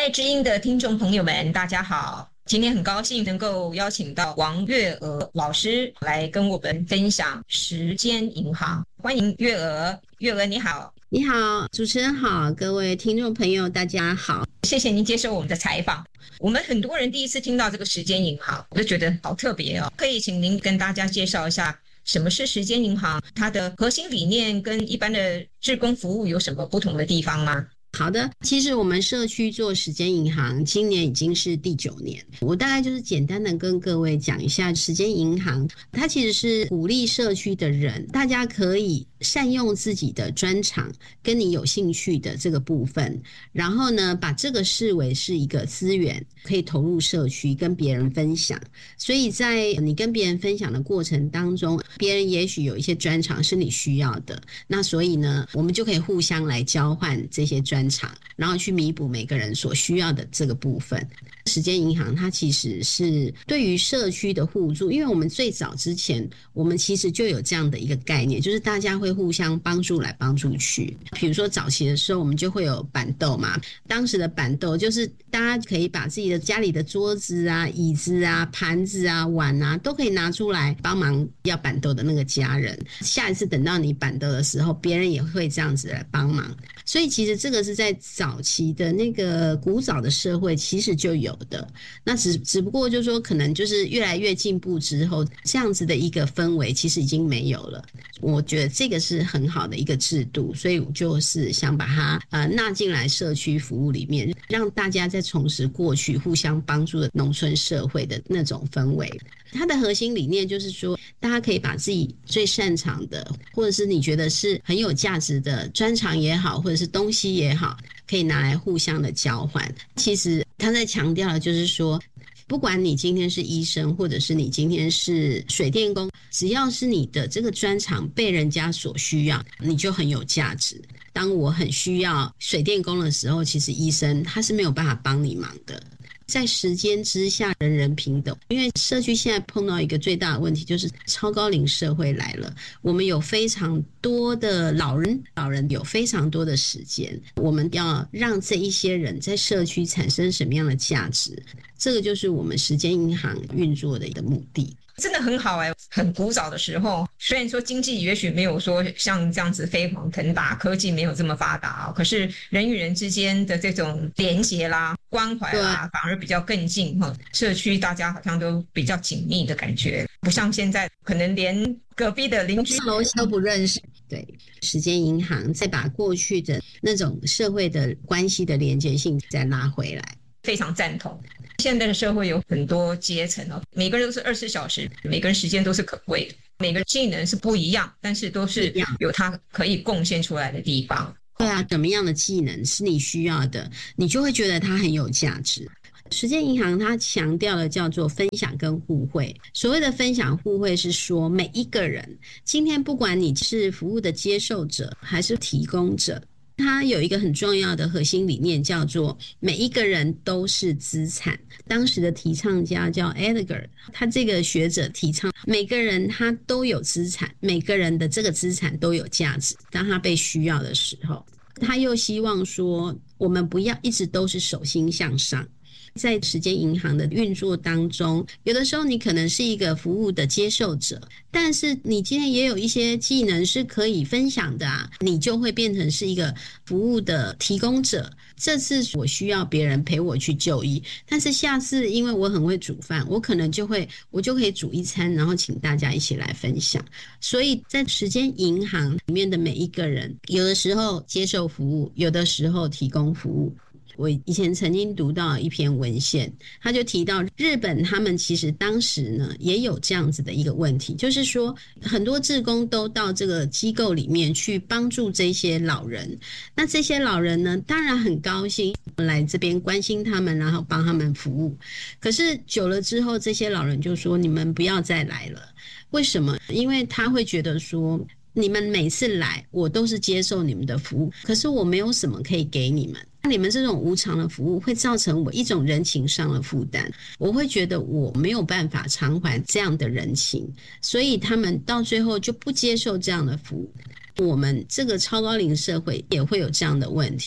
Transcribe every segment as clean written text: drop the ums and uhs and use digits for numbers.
爱知音的听众朋友们，大家好！今天很高兴能够邀请到王月娥老师来跟我们分享时间银行。欢迎月娥，月娥你好。 你好，主持人好，各位听众朋友大家好。 谢谢您接受我们的采访。我们很多人第一次听到这个时间银行，我就觉得好特别哦。可以请您跟大家介绍一下什么是时间银行，它的核心理念跟一般的志工服务有什么不同的地方吗？ 好的，其实我们社区做时间银行今年已经是第9年，我大概就是简单的跟各位讲一下时间银行，它其实是鼓励社区的人，大家可以善用自己的专长跟你有兴趣的这个部分，然后呢把这个视为是一个资源，可以投入社区跟别人分享。所以在你跟别人分享的过程当中，别人也许有一些专长是你需要的，那所以呢我们就可以互相来交换这些专长，然后去弥补每个人所需要的这个部分。时间银行它其实是对于社区的互助，因为我们最早之前我们其实就有这样的一个概念，就是大家会互相帮助来帮助去。比如说早期的时候我们就会有板豆嘛，当时的板豆就是大家可以把自己的家里的桌子啊、椅子啊、盘子啊、碗啊都可以拿出来帮忙要板豆的那个家人，下一次等到你板豆的时候别人也会这样子来帮忙。所以其实这个是在早期的那个古早的社会其实就有的，那只不过就是说可能就是越来越进步之后，这样子的一个氛围其实已经没有了。我觉得这个是很好的一个制度，所以我就是想把它纳进来社区服务里面，让大家再重拾过去互相帮助的农村社会的那种氛围。它的核心理念就是说，大家可以把自己最擅长的，或者是你觉得是很有价值的专长也好，或者是东西也好，可以拿来互相的交换。其实他在强调的就是说，不管你今天是医生，或者是你今天是水电工，只要是你的这个专长被人家所需要，你就很有价值。当我很需要水电工的时候，其实医生他是没有办法帮你忙的。在时间之下人人平等，因为社区现在碰到一个最大的问题，就是超高龄社会来了，我们有非常多的老人有非常多的时间，我们要让这一些人在社区产生什么样的价值，这个就是我们时间银行运作的一个目的。 真的很好很古早的时候，虽然说经济也许没有说像这样子飞黄腾达，科技没有这么发达，可是人与人之间的这种连结啦、关怀啦，反而比较更近，社区大家好像都比较紧密的感觉，不像现在可能连隔壁的邻居楼都不认识。对，时间银行再把过去的那种社会的关系的连结性再拉回来。 非常赞同。现在的社会有很多阶层每个人都是24小时，每个人时间都是可贵的，每个技能是不一样，但是都是有他可以贡献出来的地方。 对啊，什么样的技能是你需要的，你就会觉得它很有价值。时间银行它强调的叫做分享跟互惠。所谓的分享互惠是说，每一个人今天不管你是服务的接受者还是提供者，它有一个很重要的核心理念，叫做每一个人都是资产。当时的提倡家叫 Edgar， 他这个学者提倡每个人他都有资产，每个人的这个资产都有价值，当他被需要的时候。他又希望说，我们不要一直都是手心向上。在时间银行的运作当中，有的时候你可能是一个服务的接受者，但是你今天也有一些技能是可以分享的你就会变成是一个服务的提供者。这次我需要别人陪我去就医，但是下次因为我很会煮饭，我可能就可以煮一餐，然后请大家一起来分享。所以在时间银行里面的每一个人，有的时候接受服务，有的时候提供服务。我以前曾经读到一篇文献，他就提到日本他们其实当时呢也有这样子的一个问题，就是说很多志工都到这个机构里面去帮助这些老人，那这些老人呢当然很高兴来这边关心他们，然后帮他们服务。可是久了之后，这些老人就说，你们不要再来了。为什么？因为他会觉得说，你们每次来我都是接受你们的服务，可是我没有什么可以给你们，你们这种无偿的服务会造成我一种人情上的负担，我会觉得我没有办法偿还这样的人情，所以他们到最后就不接受这样的服务。我们这个超高龄社会也会有这样的问题，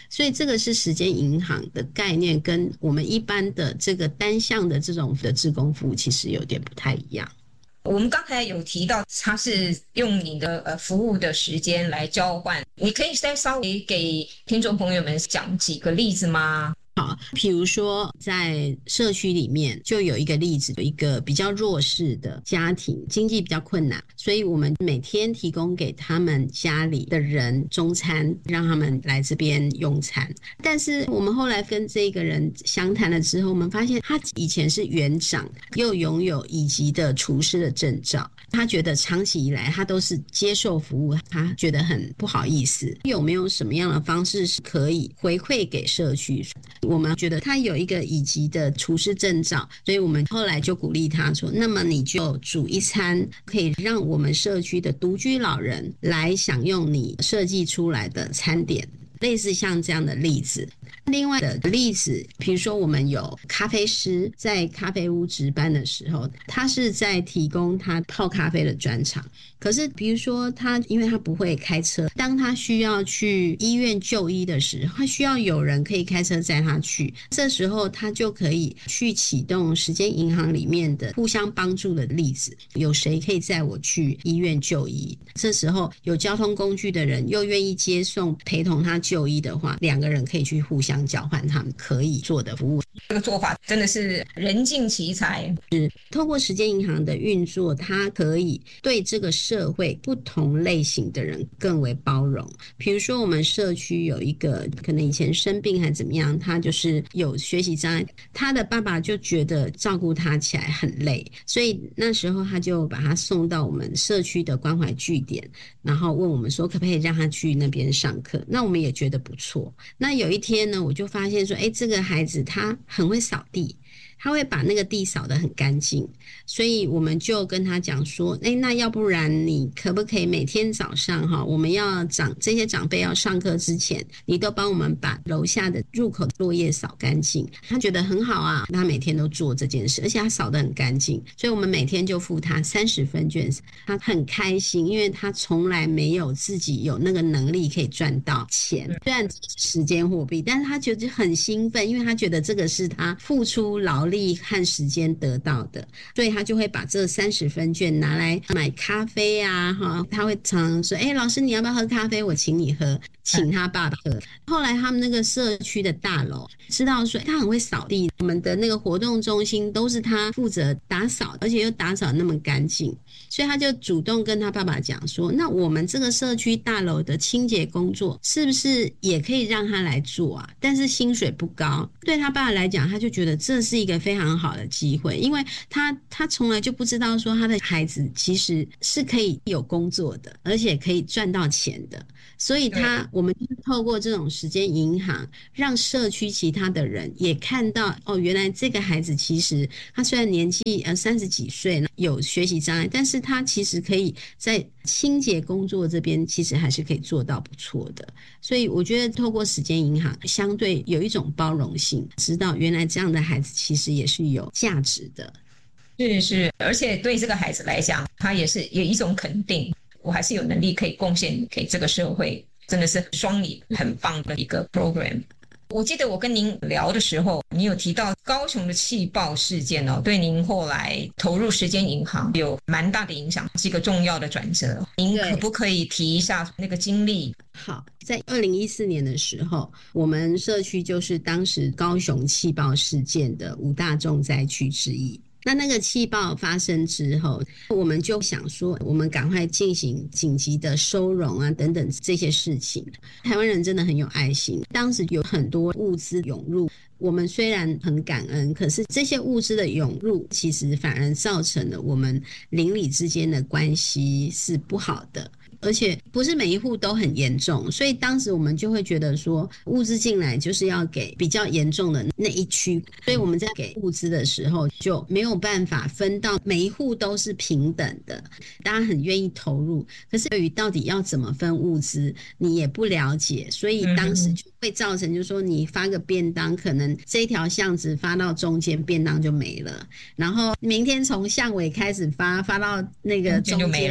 所以这个是时间银行的概念，跟我们一般的这个单向的这种的志工服务其实有点不太一样。 我们刚才有提到它是用你的服务的时间来交换，你可以再稍微给听众朋友们讲几个例子吗？ 好，比如说在社区里面就有一个例子，有一个比较弱势的家庭，经济比较困难，所以我们每天提供给他们家里的人中餐，让他们来这边用餐。但是我们后来跟这个人详谈了之后，我们发现他以前是园长，又拥有乙级的厨师的证照，他觉得长期以来他都是接受服务，他觉得很不好意思，有没有什么样的方式是可以回馈给社区？我们觉得他有一个乙级的厨师证照，所以我们后来就鼓励他说，那么你就煮一餐，可以让我们社区的独居老人来享用你设计出来的餐点，类似像这样的例子。另外的例子，比如说我们有咖啡师在咖啡屋值班的时候，他是在提供他泡咖啡的专长，可是比如说他因为他不会开车，当他需要去医院就医的时候，他需要有人可以开车载他去，这时候他就可以去启动时间银行里面的互相帮助的例子，有谁可以载我去医院就医，这时候有交通工具的人又愿意接送陪同他就医的话，两个人可以去互相交换他们可以做的服务。 这个做法真的是人尽其才。 是透过时间银行的运作，它可以对这个社会不同类型的人更为包容。比如说我们社区有一个可能以前生病还怎么样，他就是有学习障碍，他的爸爸就觉得照顾他起来很累，所以那时候他就把他送到我们社区的关怀据点，然后问我们说可不可以让他去那边上课。那我们也觉得不错。那有一天呢，我就发现说这个孩子他很会扫地，他会把那个地扫得很干净，所以我们就跟他讲说那要不然你可不可以每天早上我们要这些长辈要上课之前，你都帮我们把楼下的入口落叶扫干净。他觉得很好啊，他每天都做这件事，而且他扫得很干净，所以我们每天就付他30分券，他很开心，因为他从来没有自己有那个能力可以赚到钱，虽然时间货币，但是他觉得很兴奋，因为他觉得这个是他付出劳力和时间得到的，所以他就会把这30分券拿来买咖啡啊，他会常常说老师你要不要喝咖啡，我请你喝，请他爸爸喝。后来他们那个社区的大楼知道说他很会扫地，我们的那个活动中心都是他负责打扫，而且又打扫那么干净，所以他就主动跟他爸爸讲说，那我们这个社区大楼的清洁工作是不是也可以让他来做啊？但是薪水不高。对他爸爸来讲，他就觉得这是一个非常好的机会，因为他从来就不知道说他的孩子其实是可以有工作的，而且可以赚到钱的，所以我们就是透过这种时间银行，让社区其他的人也看到原来这个孩子其实他虽然年纪30几岁有学习障碍，但是他其实可以在清洁工作这边其实还是可以做到不错的。所以我觉得透过时间银行相对有一种包容性，知道原来这样的孩子其实也是有价值的。 是，而且对这个孩子来讲，他也是有一种肯定，我还是有能力可以贡献给这个社会，真的是双赢很棒的一个 program。我记得我跟您聊的时候，你有提到高雄的气爆事件对您后来投入时间银行有蛮大的影响，是一个重要的转折。您可不可以提一下那个经历？ 好，在2014年的时候，我们社区就是当时高雄气爆事件的5大重灾区之一。那个气爆发生之后，我们就想说我们赶快进行紧急的收容啊等等这些事情。台湾人真的很有爱心，当时有很多物资涌入，我们虽然很感恩，可是这些物资的涌入其实反而造成了我们邻里之间的关系是不好的，而且不是每一户都很严重，所以当时我们就会觉得说物资进来就是要给比较严重的那一区，所以我们在给物资的时候就没有办法分到每一户都是平等的，大家很愿意投入，可是对于到底要怎么分物资你也不了解，所以当时就会造成就是说你发个便当，可能这一条巷子发到中间便当就没了，然后明天从巷尾开始发到那个中间就没了，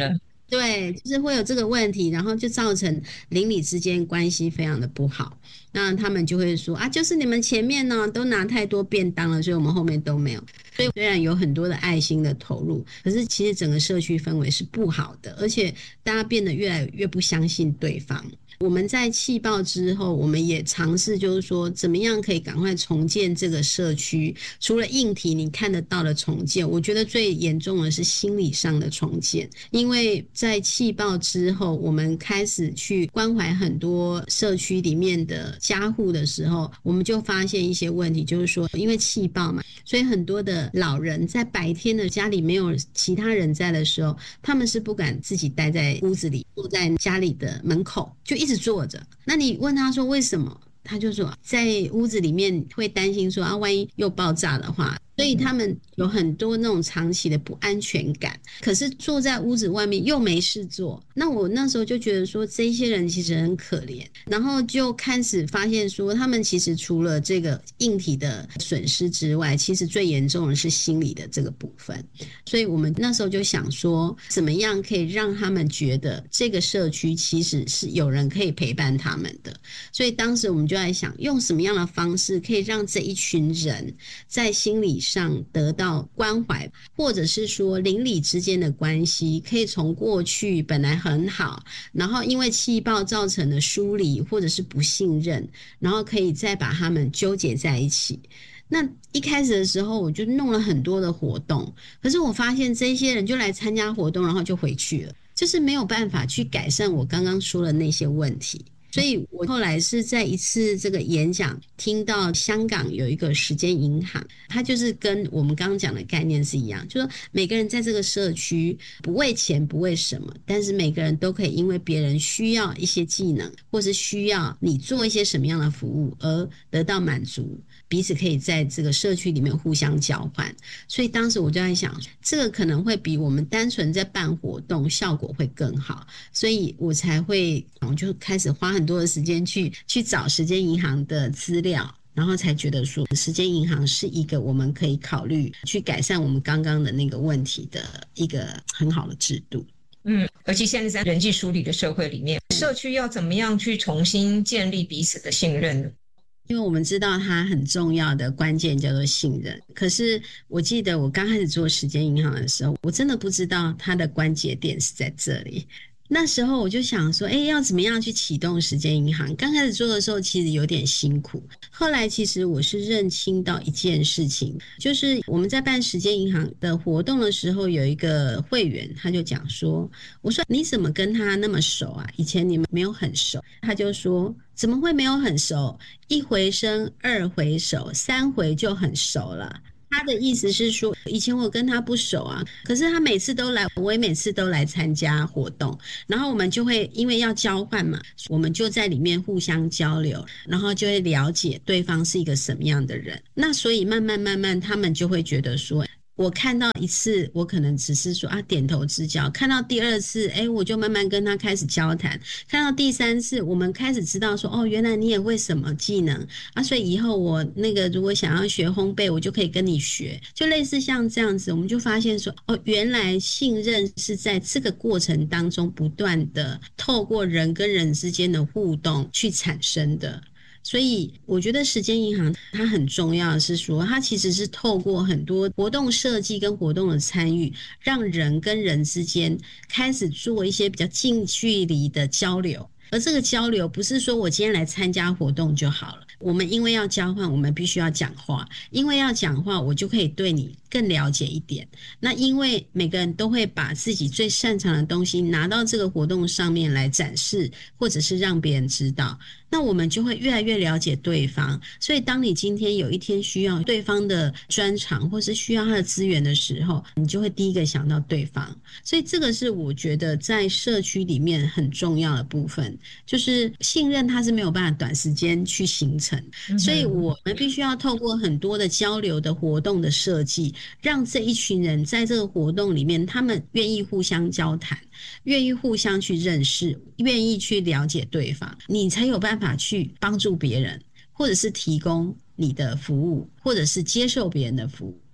对，就是会有这个问题，然后就造成邻里之间关系非常的不好。那他们就会说啊，就是你们前面呢都拿太多便当了，所以我们后面都没有。所以虽然有很多的爱心的投入，可是其实整个社区氛围是不好的，而且大家变得越来越不相信对方。我们在气爆之后，我们也尝试就是说怎么样可以赶快重建这个社区。除了硬体你看得到的重建，我觉得最严重的是心理上的重建。因为在气爆之后，我们开始去关怀很多社区里面的家户的时候，我们就发现一些问题，就是说因为气爆嘛，所以很多的老人在白天的家里没有其他人在的时候，他们是不敢自己待在屋子里，坐在家里的门口就一直坐着。那你问他说为什么，他就说在屋子里面会担心说啊，万一又爆炸的话，所以他们有很多那种长期的不安全感。可是坐在屋子外面又没事做，那我那时候就觉得说这些人其实很可怜，然后就开始发现说他们其实除了这个硬体的损失之外，其实最严重的是心理的这个部分。所以我们那时候就想说怎么样可以让他们觉得这个社区其实是有人可以陪伴他们的。所以当时我们就在想用什么样的方式可以让这一群人在心理上得到关怀，或者是说邻里之间的关系可以从过去本来很好，然后因为气爆造成的疏离或者是不信任，然后可以再把他们纠结在一起。那一开始的时候我就弄了很多的活动，可是我发现这些人就来参加活动然后就回去了，就是没有办法去改善我刚刚说的那些问题。所以我后来是在一次这个演讲听到香港有一个时间银行，它就是跟我们刚刚讲的概念是一样，就是说每个人在这个社区不为钱不为什么，但是每个人都可以因为别人需要一些技能，或是需要你做一些什么样的服务而得到满足，彼此可以在这个社区里面互相交换。所以当时我就在想，这个可能会比我们单纯在办活动效果会更好，所以我才会我就开始花很多的时间去找时间银行的资料，然后才觉得说时间银行是一个我们可以考虑去改善我们刚刚的那个问题的一个很好的制度。 尤其现在在人际疏离的社会里面，社区要怎么样去重新建立彼此的信任呢？ 因为我们知道它很重要的关键叫做信任，可是我记得我刚开始做时间银行的时候，我真的不知道它的关节点是在这里。那时候我就想说要怎么样去启动时间银行。刚开始做的时候其实有点辛苦，后来其实我是认清到一件事情，就是我们在办时间银行的活动的时候，有一个会员他就讲说，我说你怎么跟他那么熟啊，以前你们没有很熟。他就说怎么会没有很熟，一回生二回熟三回就很熟了。他的意思是说以前我跟他不熟啊，可是他每次都来，我也每次都来参加活动，然后我们就会因为要交换嘛，我们就在里面互相交流，然后就会了解对方是一个什么样的人。那所以慢慢他们就会觉得说，我看到一次我可能只是说点头之交，看到第二次我就慢慢跟他开始交谈，看到第三次我们开始知道说原来你也会什么技能所以以后我那个如果想要学烘焙我就可以跟你学，就类似像这样子。我们就发现说原来信任是在这个过程当中不断的透过人跟人之间的互动去产生的。所以我觉得时间银行它很重要的是说，它其实是透过很多活动设计跟活动的参与，让人跟人之间开始做一些比较近距离的交流。而这个交流不是说我今天来参加活动就好了，我们因为要交换，我们必须要讲话，因为要讲话我就可以对你更了解一点。那因为每个人都会把自己最擅长的东西拿到这个活动上面来展示，或者是让别人知道，那我们就会越来越了解对方。所以当你今天有一天需要对方的专长或是需要他的资源的时候，你就会第一个想到对方。所以这个是我觉得在社区里面很重要的部分，就是信任它是没有办法短时间去形成，所以我们必须要透过很多的交流的活动的设计，让这一群人在这个活动里面他们愿意互相交谈，愿意互相去认识，愿意去了解对方，你才有办法去帮助别人，或者是提供你的服务，或者是接受别人的服务。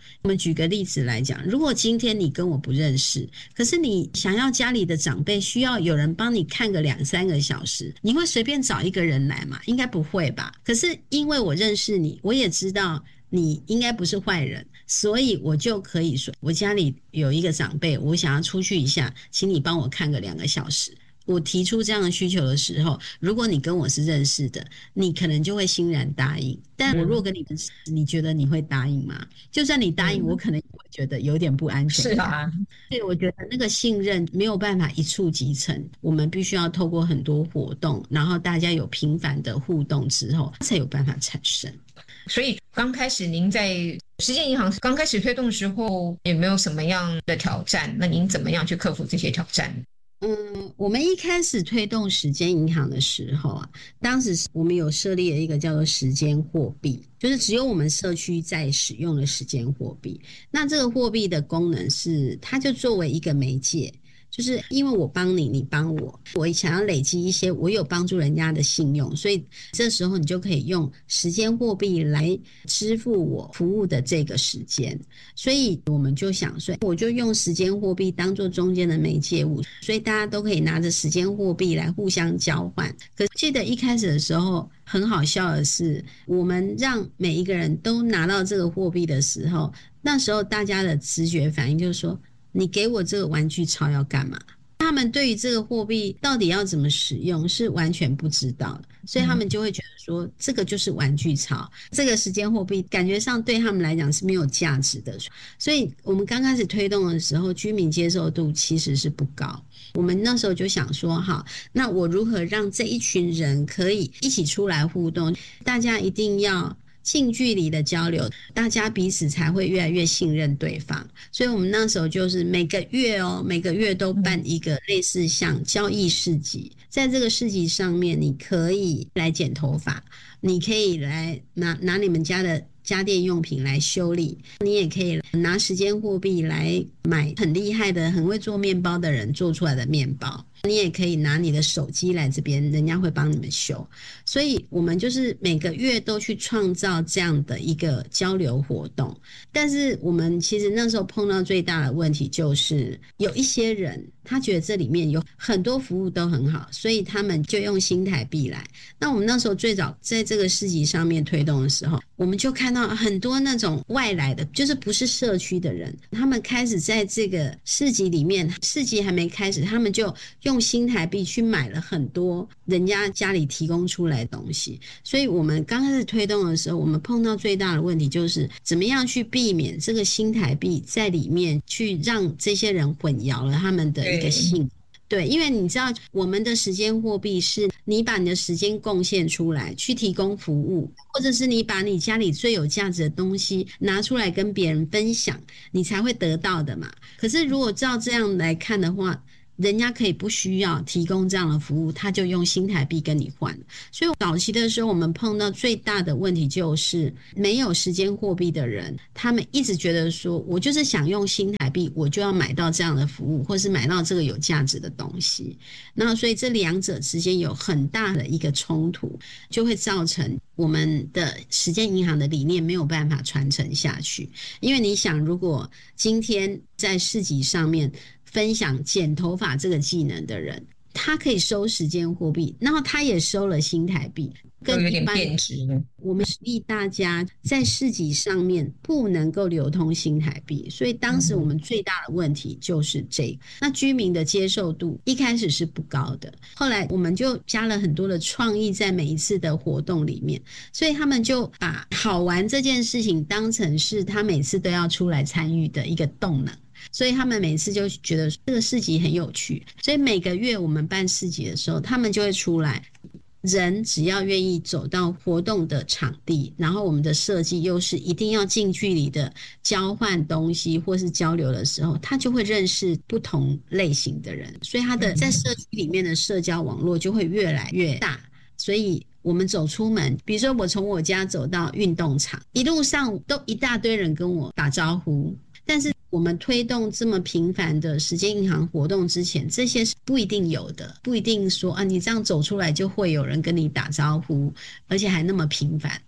我们举个例子来讲，如果今天你跟我不认识，可是你想要家里的长辈需要有人帮你看个2-3个小时，你会随便找一个人来吗？应该不会吧。可是因为我认识你，我也知道你应该不是坏人，所以我就可以说，我家里有一个长辈，我想要出去一下，请你帮我看个2个小时。我提出这样的需求的时候，如果你跟我是认识的，你可能就会欣然答应。但我如果跟你不认识，你觉得你会答应吗？就算你答应，我可能也会觉得有点不安全。 是啊， 所以我觉得那个信任没有办法一触即成，我们必须要透过很多活动，然后大家有频繁的互动之后，才有办法产生。 所以刚开始您在时间银行刚开始推动的时候，有没有什么样的挑战？那您怎么样去克服这些挑战？ 我们一开始推动时间银行的时候啊，当时我们有设立了一个叫做时间货币，就是只有我们社区在使用的时间货币。那这个货币的功能是，它就作为一个媒介，就是因为我帮你，你帮我，我想要累积一些我有帮助人家的信用，所以这时候你就可以用时间货币来支付我服务的这个时间。所以我们就想说，我就用时间货币当做中间的媒介物，所以大家都可以拿着时间货币来互相交换。可记得一开始的时候很好笑的是，我们让每一个人都拿到这个货币的时候，那时候大家的直觉反应就是说，你给我这个玩具钞要干嘛？他们对于这个货币到底要怎么使用是完全不知道的，所以他们就会觉得说，这个就是玩具钞，这个时间货币感觉上对他们来讲是没有价值的。所以我们刚开始推动的时候，居民接受度其实是不高。我们那时候就想说，好，那我如何让这一群人可以一起出来互动？大家一定要近距离的交流，大家彼此才会越来越信任对方。所以我们那时候就是每个月都办一个类似像交易市集，在这个市集上面，你可以来剪头发，你可以来拿你们家的家电用品来修理，你也可以拿时间货币来买很厉害的很会做面包的人做出来的面包，你也可以拿你的手机来这边，人家会帮你们修。所以我们就是每个月都去创造这样的一个交流活动。但是我们其实那时候碰到最大的问题就是有一些人他觉得这里面有很多服务都很好，所以他们就用新台币来。那我们那时候最早在这个市集上面推动的时候，我们就看到很多那种外来的，就是不是社区的人，他们开始在这个市集里面，市集还没开始，他们就用新台币去买了很多人家家里提供出来的东西。所以我们刚开始推动的时候，我们碰到最大的问题就是怎么样去避免这个新台币在里面去让这些人混淆了他们的一个信。对，因为你知道我们的时间货币是你把你的时间贡献出来去提供服务，或者是你把你家里最有价值的东西拿出来跟别人分享，你才会得到的嘛。可是如果照这样来看的话，人家可以不需要提供这样的服务，他就用新台币跟你换。所以早期的时候我们碰到最大的问题就是没有时间货币的人，他们一直觉得说我就是想用新台币，我就要买到这样的服务，或是买到这个有价值的东西。那所以这两者之间有很大的一个冲突，就会造成我们的时间银行的理念没有办法传承下去。因为你想，如果今天在市集上面分享剪头发这个技能的人，他可以收时间货币，然后他也收了新台币， 更有点变质。 我们鼓励大家在市集上面不能够流通新台币，所以当时我们最大的问题就是这个。那居民的接受度一开始是不高的，后来我们就加了很多的创意在每一次的活动里面，所以他们就把好玩这件事情当成是他每次都要出来参与的一个动能。所以他们每次就觉得这个市集很有趣，所以每个月我们办市集的时候，他们就会出来。人只要愿意走到活动的场地，然后我们的设计又是一定要近距离的交换东西或是交流的时候，他就会认识不同类型的人，所以他的在社区里面的社交网络就会越来越大。所以我们走出门，比如说我从我家走到运动场，一路上都一大堆人跟我打招呼，但是我们推动这么频繁的时间银行活动之前，这些是不一定有的，不一定说你这样走出来就会有人跟你打招呼，而且还那么频繁。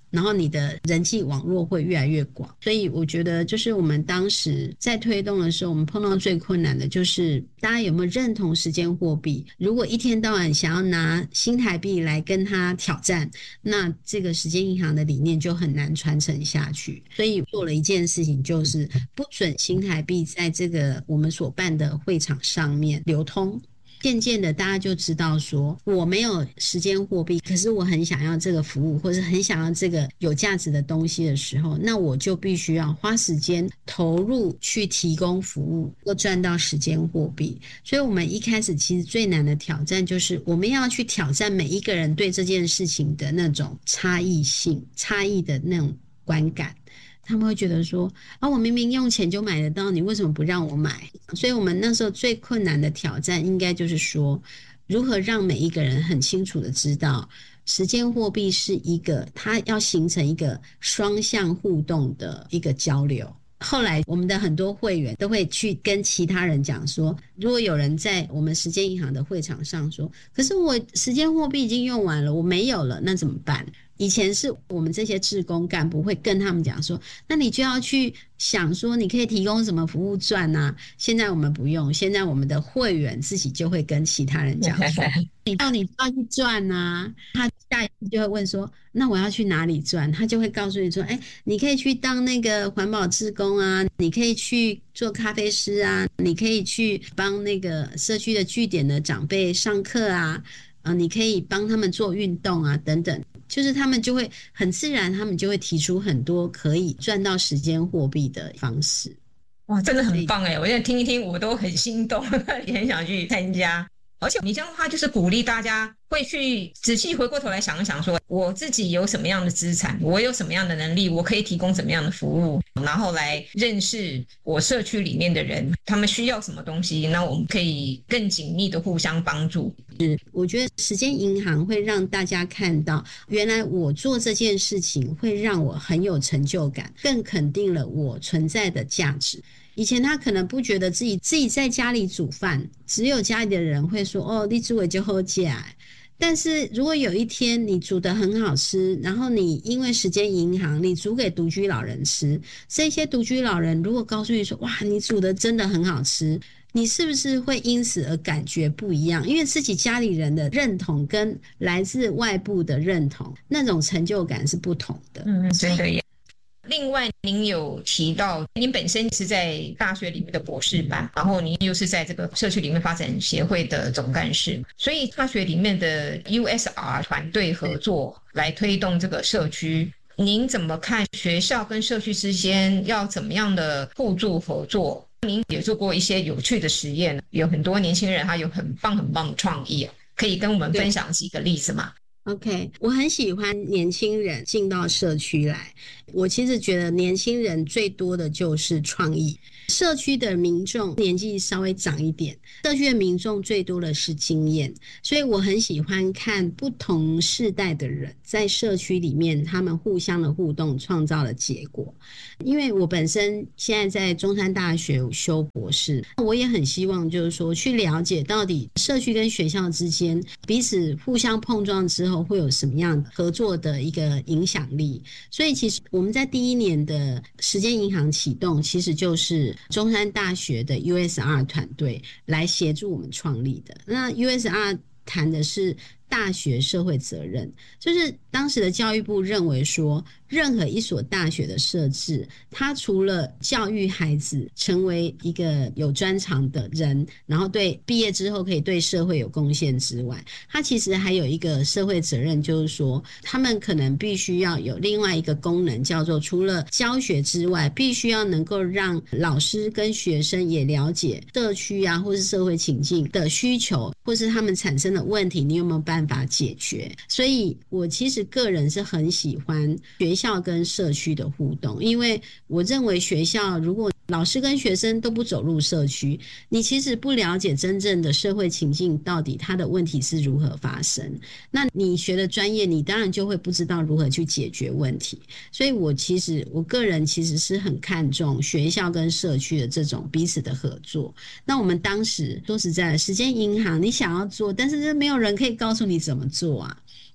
然后你的人际网络会越来越广。所以我觉得就是我们当时在推动的时候，我们碰到最困难的就是大家有没有认同时间货币。如果一天到晚想要拿新台币来跟他挑战，那这个时间银行的理念就很难传承下去。所以做了一件事情，就是不准新台币在这个我们所办的会场上面流通。渐渐的大家就知道说，我没有时间货币，可是我很想要这个服务，或是很想要这个有价值的东西的时候，那我就必须要花时间投入去提供服务，要赚到时间货币。所以我们一开始其实最难的挑战就是我们要去挑战每一个人对这件事情的那种差异性、差异的那种观感。他们会觉得说我明明用钱就买得到，你为什么不让我买？所以我们那时候最困难的挑战应该就是说，如何让每一个人很清楚的知道时间货币是一个，它要形成一个双向互动的一个交流。后来我们的很多会员都会去跟其他人讲说，如果有人在我们时间银行的会场上说，可是我时间货币已经用完了，我没有了，那怎么办？以前是我们这些志工干部会跟他们讲说，那你就要去想说你可以提供什么服务券啊。现在我们不用，现在我们的会员自己就会跟其他人讲说你要去赚啊。他下一次就会问说，那我要去哪里赚？他就会告诉你说，你可以去当那个环保志工啊，你可以去做咖啡师啊，你可以去帮那个社区的据点的长辈上课啊，你可以帮他们做运动啊等等。就是他们就会很自然，他们就会提出很多可以赚到时间货币的方式。 哇，真的很棒我现在听一听我都很心动也很想去参加。而且你这样的话就是鼓励大家会去仔细回过头来想一想说，我自己有什么样的资产，我有什么样的能力，我可以提供什么样的服务，然后来认识我社区里面的人，他们需要什么东西，那我们可以更紧密的互相帮助。 我觉得时间银行会让大家看到，原来我做这件事情会让我很有成就感，更肯定了我存在的价值。以前他可能不觉得自己在家里煮饭，只有家里的人会说你煮的就好吃。但是如果有一天你煮得很好吃，然后你因为时间银行你煮给独居老人吃，这些独居老人如果告诉你说，哇，你煮的真的很好吃，你是不是会因此而感觉不一样？因为自己家里人的认同跟来自外部的认同，那种成就感是不同的。 真的耶。另外您有提到您本身是在大学里面的博士班，然后您又是在这个社区里面发展协会的总干事，所以大学里面的 USR 团队合作来推动这个社区，您怎么看学校跟社区之间要怎么样的互助合作？您也做过一些有趣的实验，有很多年轻人他有很棒的创意，可以跟我们分享几个例子吗 ？OK， 我很喜欢年轻人进到社区来。我其实觉得年轻人最多的就是创意。社区的民众年纪稍微长一点，社区的民众最多的是经验，所以我很喜欢看不同世代的人在社区里面他们互相的互动创造的结果。因为我本身现在在中山大学修博士，我也很希望就是说去了解到底社区跟学校之间彼此互相碰撞之后会有什么样合作的一个影响力。所以其实我们在第一年的时间银行启动，其实就是中山大学的 USR 团队来协助我们创立的。那 USR 谈的是大学社会责任，就是当时的教育部认为说，任何一所大学的设置，它除了教育孩子成为一个有专长的人，然后对毕业之后可以对社会有贡献之外，它其实还有一个社会责任，就是说他们可能必须要有另外一个功能，叫做除了教学之外，必须要能够让老师跟学生也了解社区啊或是社会情境的需求，或是他们产生的问题，你有没有办法解决。所以我其实个人是很喜欢学校跟社区的互动，因为我认为学校如果老师跟学生都不走入社区，你其实不了解真正的社会情境到底它的问题是如何发生，那你学的专业你当然就会不知道如何去解决问题。所以我个人其实是很看重学校跟社区的这种彼此的合作。那我们当时说实在的，时间银行你想要做，但是没有人可以告诉你怎么做啊。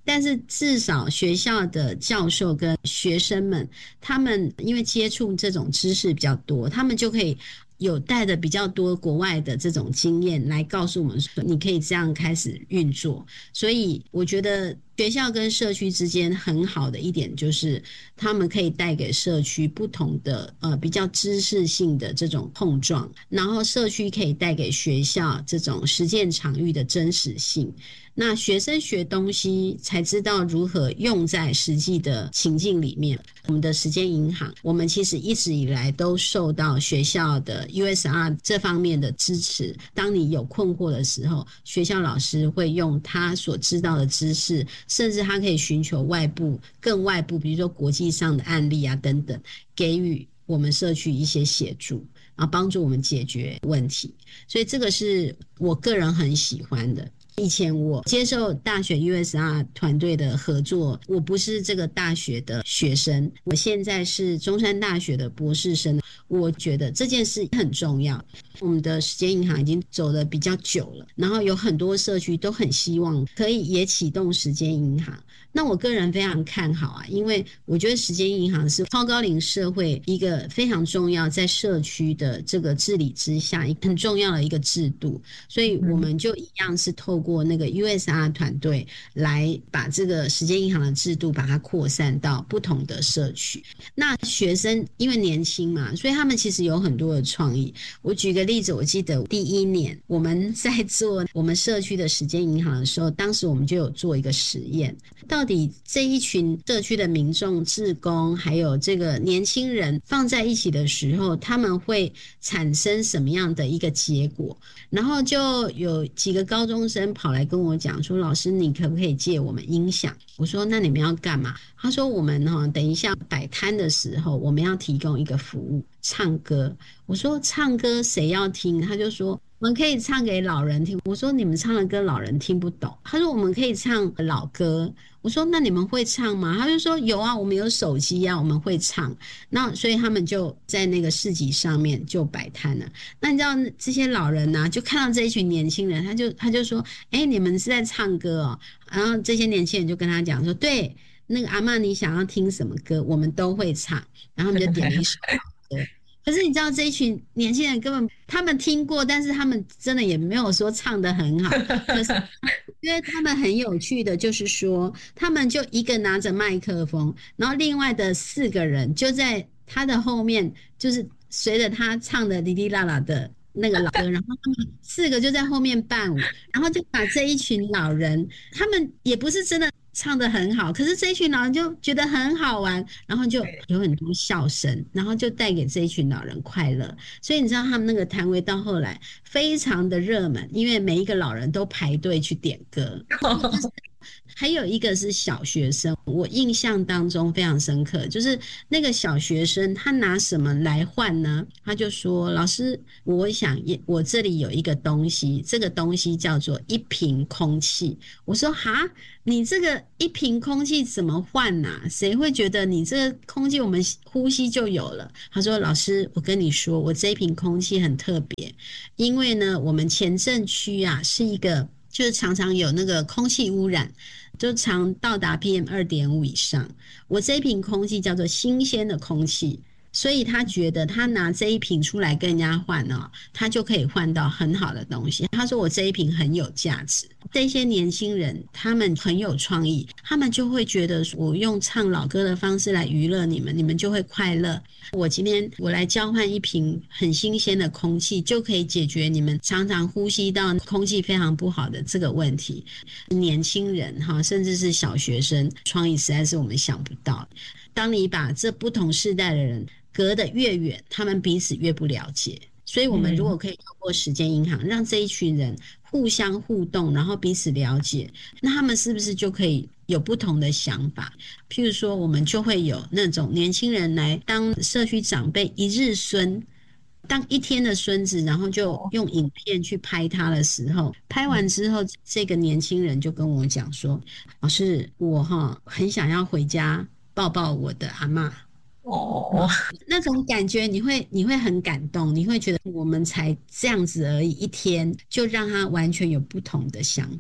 但是至少学校的教授跟学生们，他们因为接触这种知识比较多，他们就可以有带的比较多国外的这种经验来告诉我们说，你可以这样开始运作。所以我觉得学校跟社区之间很好的一点就是他们可以带给社区不同的比较知识性的这种碰撞，然后社区可以带给学校这种实践场域的真实性，那学生学东西才知道如何用在实际的情境里面。我们的时间银行，我们其实一直以来都受到学校的 USR 这方面的支持。当你有困惑的时候，学校老师会用他所知道的知识，甚至他可以寻求外部更外部，比如说国际上的案例啊等等，给予我们社区一些协助，然后帮助我们解决问题。所以这个是我个人很喜欢的。以前我接受大学 USR 团队的合作，我不是这个大学的学生，我现在是中山大学的博士生，我觉得这件事很重要。我们的时间银行已经走得比较久了，然后有很多社区都很希望可以也启动时间银行。那我个人非常看好啊，因为我觉得时间银行是超高龄社会一个非常重要，在社区的这个治理之下很重要的一个制度，所以我们就一样是透过那个 USR 团队来把这个时间银行的制度把它扩散到不同的社区。那学生因为年轻嘛，所以他们其实有很多的创意。我举个例子，我记得第一年我们在做我们社区的时间银行的时候，当时我们就有做一个实验，到底这一群社区的民众、志工还有这个年轻人放在一起的时候，他们会产生什么样的一个结果。然后就有几个高中生跑来跟我讲说，老师你可不可以借我们音响？我说那你们要干嘛？他说我们等一下摆摊的时候我们要提供一个服务，唱歌。我说唱歌谁要听？他就说我们可以唱给老人听。我说你们唱的歌老人听不懂。他说我们可以唱老歌。我说那你们会唱吗？他就说有啊，我们有手机啊，我们会唱。那所以他们就在那个市集上面就摆摊了。那你知道这些老人啊，就看到这一群年轻人，他就说你们是在唱歌哦。然后这些年轻人就跟他讲说，对，那个阿嬷你想要听什么歌我们都会唱。然后他们就点了一首歌。可是你知道这一群年轻人根本他们听过，但是他们真的也没有说唱得很好。可是因为他们很有趣的就是说，他们就一个拿着麦克风，然后另外的4个人就在他的后面，就是随着他唱的哩哩啦啦的那个老歌，然后他们4个就在后面伴舞，然后就把这一群老人，他们也不是真的唱得很好，可是这一群老人就觉得很好玩，然后就有很多笑声，然后就带给这一群老人快乐。所以你知道他们那个摊位到后来非常的热门，因为每一个老人都排队去点歌。还有一个是小学生，我印象当中非常深刻，就是那个小学生他拿什么来换呢？他就说老师我这里有一个东西，这个东西叫做一瓶空气。我说哈，你这个一瓶空气怎么换啊？谁会觉得你这个空气我们呼吸就有了？他说老师我跟你说，我这一瓶空气很特别，因为呢我们前镇区啊是一个就是常常有那个空气污染，就常到达 PM2.5 以上。我这一瓶空气叫做新鲜的空气，所以他觉得他拿这一瓶出来跟人家换他就可以换到很好的东西。他说我这一瓶很有价值。这些年轻人他们很有创意，他们就会觉得我用唱老歌的方式来娱乐你们，你们就会快乐。我今天我来交换一瓶很新鲜的空气，就可以解决你们常常呼吸到空气非常不好的这个问题。年轻人甚至是小学生创意实在是我们想不到。当你把这不同世代的人隔得越远，他们彼此越不了解。所以我们如果可以透过时间银行让这一群人互相互动，然后彼此了解，那他们是不是就可以有不同的想法？譬如说我们就会有那种年轻人来当社区长辈一日孙，当一天的孙子，然后就用影片去拍他的时候，拍完之后这个年轻人就跟我讲说，老师我很想要回家抱抱我的阿嬷。那种感觉你会很感动，你会觉得我们才这样子而已，一天就让他完全有不同的想法。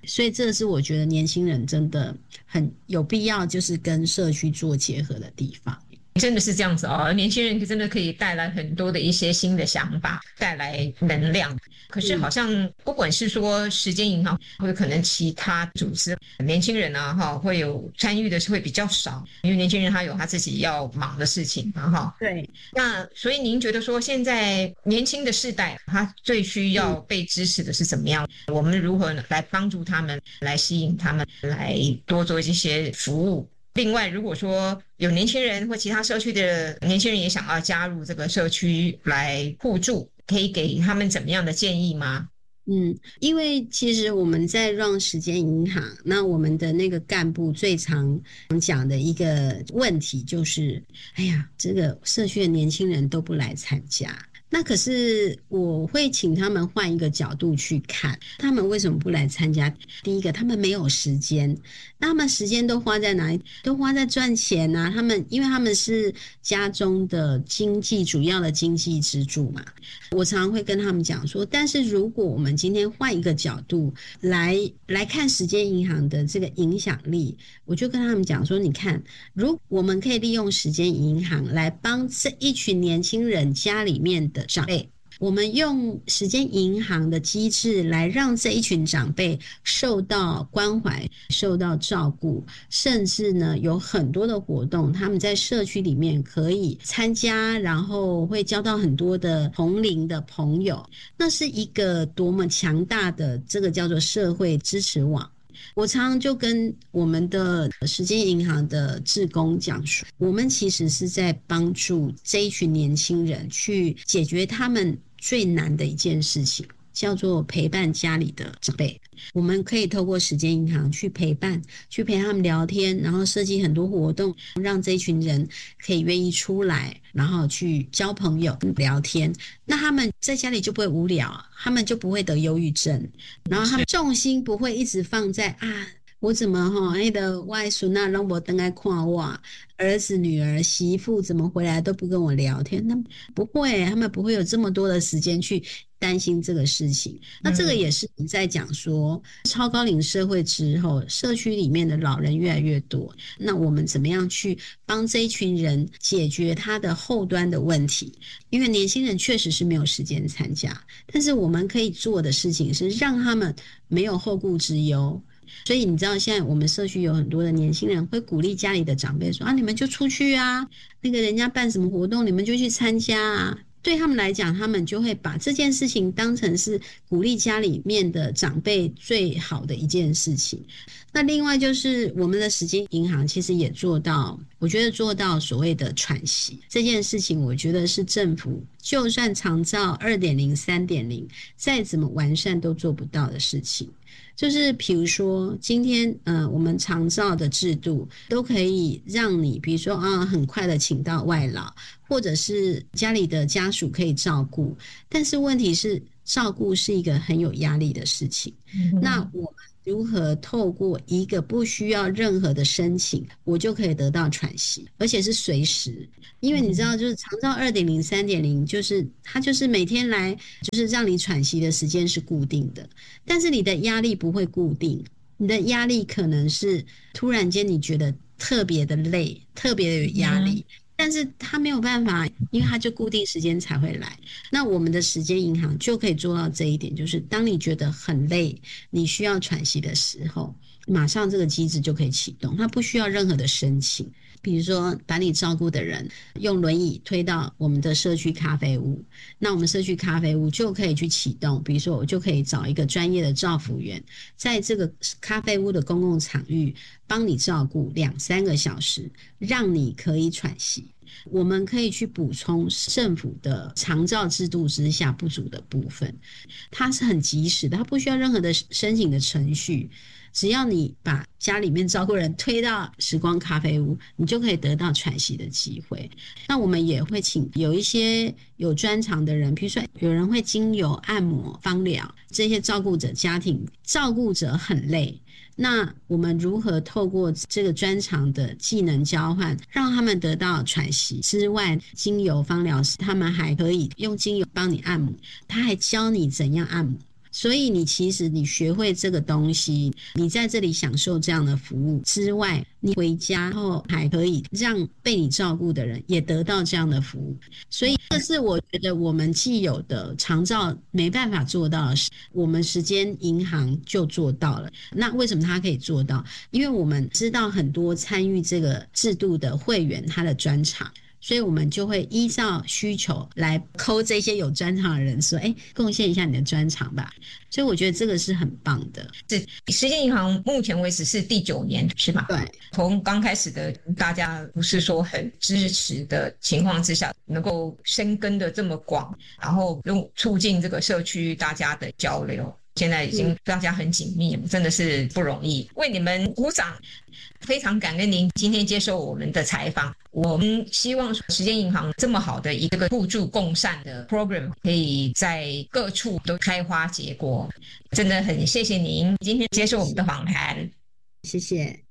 所以这是我觉得年轻人真的很有必要就是跟社区做结合的地方。 真的是这样子哦，年轻人真的可以带来很多的一些新的想法，带来能量。可是好像不管是说时间银行或者可能其他组织，年轻人啊会有参与的是会比较少，因为年轻人他有他自己要忙的事情嘛。 对， 那所以您觉得说现在年轻的世代他最需要被支持的是怎么样？我们如何来帮助他们，来吸引他们，来多做一些服务？另外，如果说有年轻人或其他社区的年轻人也想要加入这个社区来互助，可以给他们怎么样的建议吗？ 因为其实我们在run时间银行，那我们的那个干部最常讲的一个问题就是，哎呀，这个社区的年轻人都不来参加。那可是我会请他们换一个角度去看，他们为什么不来参加？第一个，他们没有时间，那他们时间都花在哪里？都花在赚钱啊！因为他们是家中的主要的经济支柱嘛。我常常会跟他们讲说，但是如果我们今天换一个角度来看时间银行的这个影响力，我就跟他们讲说，你看，如我们可以利用时间银行来帮这一群年轻人家里面的长辈，我们用时间银行的机制来让这一群长辈受到关怀，受到照顾，甚至呢有很多的活动他们在社区里面可以参加，然后会交到很多的同龄的朋友，那是一个多么强大的这个叫做社会支持网。我常常就跟我们的时间银行的志工讲说，我们其实是在帮助这一群年轻人去解决他们最难的一件事情，叫做陪伴家里的长辈。我们可以透过时间银行去陪伴，去陪他们聊天，然后设计很多活动，让这一群人可以愿意出来，然后去交朋友聊天。那他们在家里就不会无聊，他们就不会得忧郁症，然后他们重心不会一直放在我怎么那个外孙啊都没回来看我，儿子女儿媳妇怎么回来都不跟我聊天，他们不会有这么多的时间去担心这个事情。那这个也是你在讲说超高龄社会之后，社区里面的老人越来越多，那我们怎么样去帮这一群人解决他的后端的问题？因为年轻人确实是没有时间参加，但是我们可以做的事情是让他们没有后顾之忧。所以你知道现在我们社区有很多的年轻人会鼓励家里的长辈说，你们就出去啊，那个人家办什么活动你们就去参加啊。对他们来讲，他们就会把这件事情当成是鼓励家里面的长辈最好的一件事情。那另外就是我们的时间银行其实也我觉得做到所谓的喘息这件事情，我觉得是政府就算长照 2.0 再怎么完善都做不到的事情。就是比如说今天我们长照的制度都可以让你比如说很快的请到外劳，或者是家里的家属可以照顾，但是问题是照顾是一个很有压力的事情。那我们如何透过一个不需要任何的申请，我就可以得到喘息，而且是随时。因为你知道就是长照 2.0 3.0 就是它就是每天来就是让你喘息的时间是固定的，但是你的压力不会固定，你的压力可能是突然间你觉得特别的累，特别的有压力，但是他没有办法，因为他就固定时间才会来。那我们的时间银行就可以做到这一点，就是当你觉得很累，你需要喘息的时候，马上这个机制就可以启动，它不需要任何的申请。比如说把你照顾的人用轮椅推到我们的社区咖啡屋，那我们社区咖啡屋就可以去启动，比如说我就可以找一个专业的照服员，在这个咖啡屋的公共场域帮你照顾2-3个小时，让你可以喘息。我们可以去补充政府的长照制度之下不足的部分，它是很及时的，它不需要任何的申请的程序，只要你把家里面照顾人推到时光咖啡屋，你就可以得到喘息的机会。那我们也会请有一些有专长的人，比如说有人会精油按摩芳疗，这些照顾者家庭照顾者很累，那我们如何透过这个专长的技能交换，让他们得到喘息之外，精油芳疗师他们还可以用精油帮你按摩，他还教你怎样按摩。 所以你其实你学会这个东西，你在这里享受这样的服务之外，你回家后还可以让被你照顾的人也得到这样的服务。所以这是我觉得我们既有的长照没办法做到的事，我们时间银行就做到了。那为什么它可以做到？因为我们知道很多参与这个制度的会员他的专长，所以我们就会依照需求来扣这些有专长的人说，贡献一下你的专长吧。所以我觉得这个是很棒的。 时间银行目前为止是第9年是吗？ 对， 从刚开始的大家不是说很支持的情况之下，能够深耕的这么广，然后用促进这个社区大家的交流，现在已经大家很紧密，真的是不容易，为你们鼓掌。非常感恩您今天接受我们的采访，我们希望时间银行这么好的一个互助共善的 program 可以在各处都开花结果，真的很谢谢您今天接受我们的访谈。 谢谢。